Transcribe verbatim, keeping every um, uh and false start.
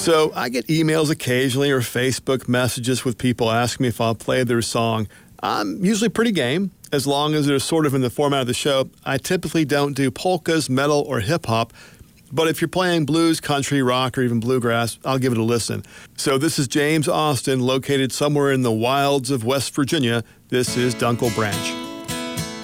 So I get emails occasionally or Facebook messages with people asking me if I'll play their song. I'm usually pretty game, as long as they're sort of in the format of the show. I typically don't do polkas, metal, or hip-hop, but if you're playing blues, country, rock, or even bluegrass, I'll give it a listen. So this is James Austin, located somewhere in the wilds of West Virginia. This is Dunkel Branch.